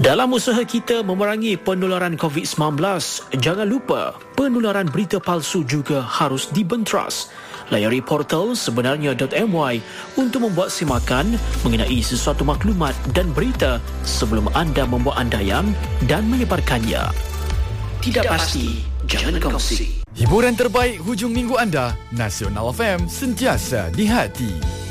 Dalam usaha kita memerangi penularan COVID-19, jangan lupa penularan berita palsu juga harus dibenteras. Layari portal sebenarnya.my untuk membuat simakan mengenai sesuatu maklumat dan berita sebelum anda membuat andaian dan menyebarkannya. Tidak pasti, jangan kongsi. Hiburan terbaik hujung minggu anda, Nasional FM sentiasa di hati.